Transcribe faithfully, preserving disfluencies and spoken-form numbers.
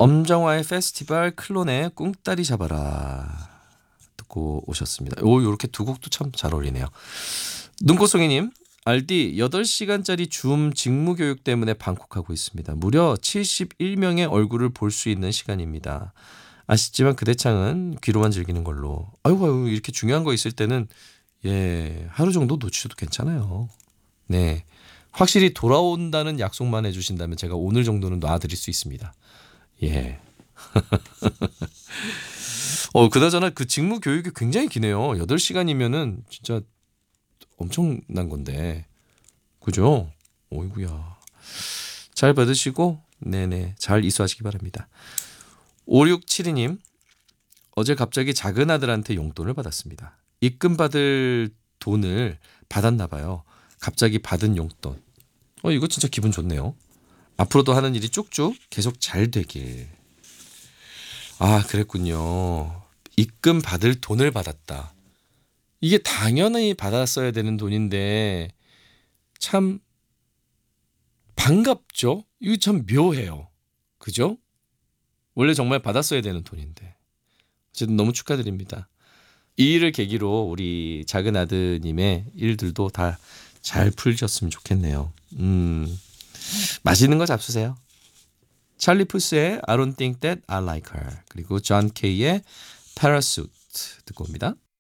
엄정화의 페스티벌, 클론의 꿍따리 잡아라 듣고 오셨습니다. 오, 요렇게 두 곡도 참 잘 어울리네요. 눈꽃송이님, 알디 여덟 시간짜리 줌 직무교육 때문에 방콕하고 있습니다. 무려 칠십일 명의 얼굴을 볼 수 있는 시간입니다. 아쉽지만 그 대창은 귀로만 즐기는 걸로. 아이고, 아이고, 이렇게 중요한 거 있을 때는 예 하루 정도 놓치셔도 괜찮아요. 네, 확실히 돌아온다는 약속만 해주신다면 제가 오늘 정도는 놔드릴 수 있습니다. 예. 어, 그나저나 그 직무 교육이 굉장히 기네요. 여덟 시간이면은 진짜 엄청난 건데. 그죠? 어이구야. 잘 받으시고, 네네. 잘 이수하시기 바랍니다. 오육칠이님, 어제 갑자기 작은 아들한테 용돈을 받았습니다. 입금 받을 돈을 받았나 봐요. 갑자기 받은 용돈. 어, 이거 진짜 기분 좋네요. 앞으로도 하는 일이 쭉쭉 계속 잘 되길. 아, 그랬군요. 입금 받을 돈을 받았다. 이게 당연히 받았어야 되는 돈인데 참 반갑죠? 이거 참 묘해요. 그죠? 원래 정말 받았어야 되는 돈인데. 어쨌든 너무 축하드립니다. 이 일을 계기로 우리 작은 아드님의 일들도 다 잘 풀렸으면 좋겠네요. 음, 맛있는 거 잡수세요. 찰리 푸스의 I don't think that I like her, 그리고 존 케이의 Parachute 듣고 옵니다.